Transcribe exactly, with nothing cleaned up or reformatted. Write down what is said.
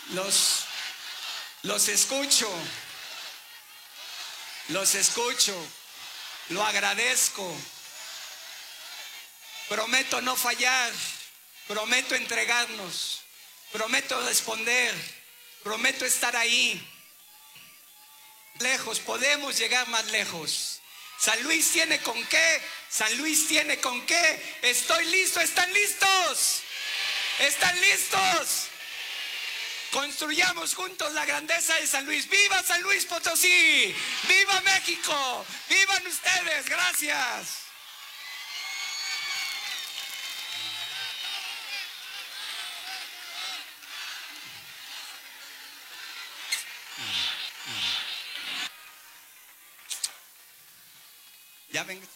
Los, los escucho, los escucho, lo agradezco. Prometo no fallar, prometo entregarnos, prometo responder, prometo estar ahí. Lejos, podemos llegar más lejos. San Luis tiene con qué, San Luis tiene con qué. Estoy listo, ¿están listos? ¿Están listos? Construyamos juntos la grandeza de San Luis. ¡Viva San Luis Potosí! ¡Viva México! ¡Vivan ustedes! ¡Gracias! Ya ven.